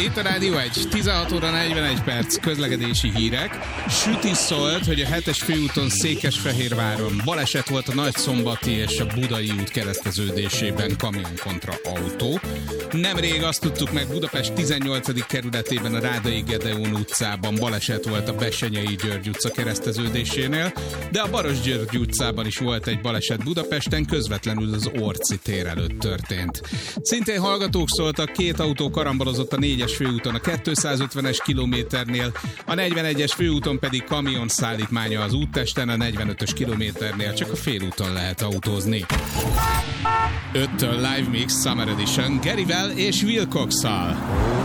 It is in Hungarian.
Itt a Rádió 1, 16 óra 41 perc, közlekedési hírek. Süti szólt, hogy a 7-es főúton Székesfehérváron baleset volt a Nagyszombati és a Budai út kereszteződésében, kamion kontra autó. Nemrég azt tudtuk meg, Budapest 18. kerületében a Rádai Gedeón utcában baleset volt a Bessenyei György utca kereszteződésénél, de a Baros György utcában is volt egy baleset Budapesten, közvetlenül az Orci tér előtt történt. Szintén hallgatók szóltak, 2 autó karambolozott a 4-es főúton a 250-es kilométernél, a 41-es főúton pedig kamion szállítmánya az úttesten, a 45-ös kilométernél csak a félúton lehet autózni. 5-től Live Mix Summer Edition Garyvel és Wilcox-szal.